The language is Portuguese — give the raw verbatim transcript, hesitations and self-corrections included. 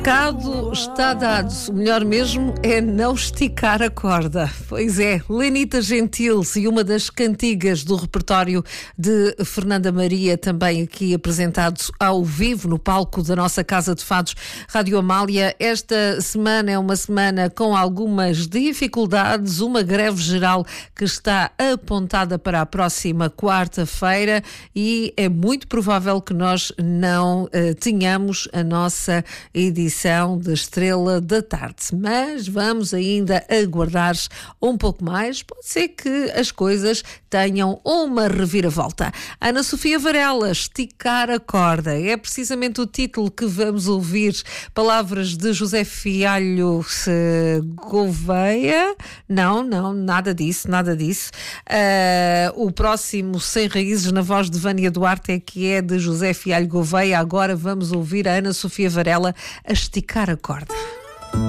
Recado está dado. O melhor mesmo é não esticar a corda. Pois é, Lenita Gentil e uma das cantigas do repertório de Fernanda Maria, também aqui apresentado ao vivo no palco da nossa Casa de Fados Rádio Amália. Esta semana é uma semana com algumas dificuldades, uma greve geral que está apontada para a próxima quarta-feira e é muito provável que nós não uh, tenhamos a nossa edição da Estrela da Tarde, mas vamos ainda aguardar um pouco mais, pode ser que as coisas tenham uma reviravolta. Ana Sofia Varela, Esticar a Corda, é precisamente o título que vamos ouvir, palavras de José Fialho Gouveia, não, não, nada disso, nada disso. Uh, o próximo Sem Raízes na voz de Vânia Duarte é que é de José Fialho Gouveia. Agora vamos ouvir a Ana Sofia Varela a Esticar a Corda.